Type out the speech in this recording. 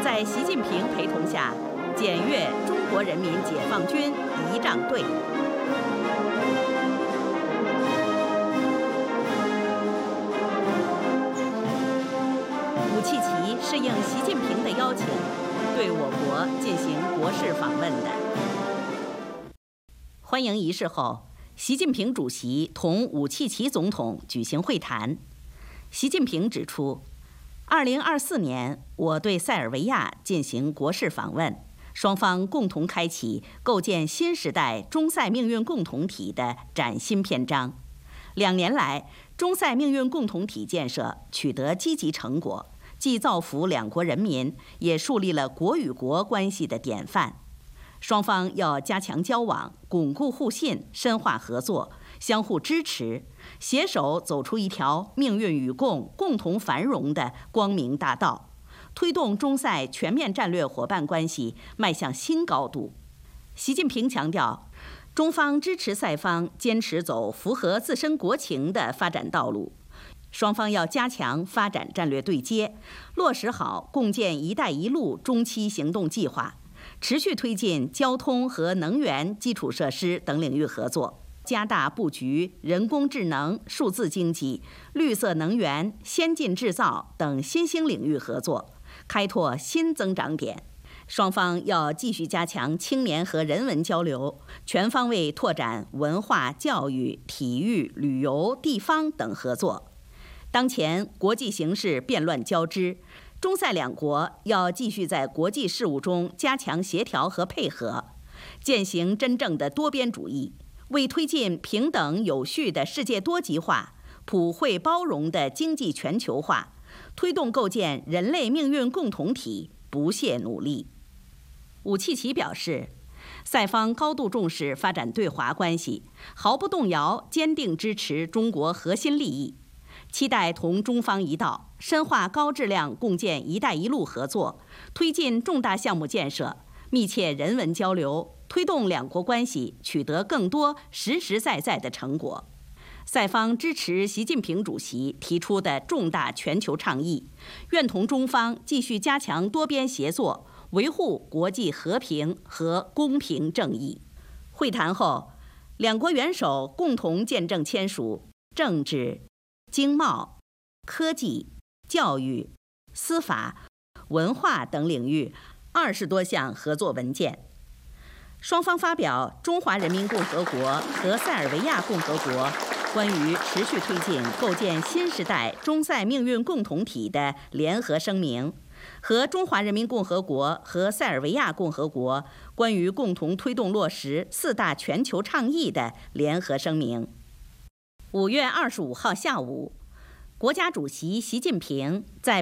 在习近平陪同下，检阅中国人民解放军仪仗队。武契奇是应习近平的邀请，对我国进行国事访问的。欢迎仪式后，习近平主席同武契奇总统举行会谈。习近平指出，2024年我对塞尔维亚进行国事访问，双方共同开启构建新时代中塞命运共同体的崭新篇章。2年来，中塞命运共同体建设取得积极成果，既造福两国人民，也树立了国与国关系的典范。双方要加强交往，巩固互信，深化合作，相互支持，携手走出一条命运与共、共同繁荣的光明大道，推动中塞全面战略伙伴关系迈向新高度。习近平强调，中方支持塞方坚持走符合自身国情的发展道路，双方要加强发展战略对接，落实好共建“一带一路”中期行动计划，持续推进交通和能源基础设施等领域合作，加大布局人工智能、数字经济、绿色能源、先进制造等新兴领域合作，开拓新增长点。双方要继续加强青年和人文交流，全方位拓展文化、教育、体育、旅游、地方等合作。当前国际形势变乱交织，中塞两国要继续在国际事务中加强协调和配合，践行真正的多边主义，为推进平等有序的世界多极化、普惠包容的经济全球化，推动构建人类命运共同体不懈努力。武契奇表示，塞方高度重视发展对华关系，毫不动摇坚定支持中国核心利益，期待同中方一道深化高质量共建“一带一路”合作，推进重大项目建设，密切人文交流，推动两国关系取得更多实实在在的成果。塞方支持习近平主席提出的重大全球倡议，愿同中方继续加强多边协作，维护国际和平和公平正义。会谈后，两国元首共同见证签署政治、经贸、科技、教育、司法、文化等领域20多项合作文件。双方发表中华人民共和国和塞尔维亚共和国关于持续推进构建新时代中塞命运共同体的联合声明，和中华人民共和国和塞尔维亚共和国关于共同推动落实4大全球倡议的联合声明。5月25号下午，国家主席习近平在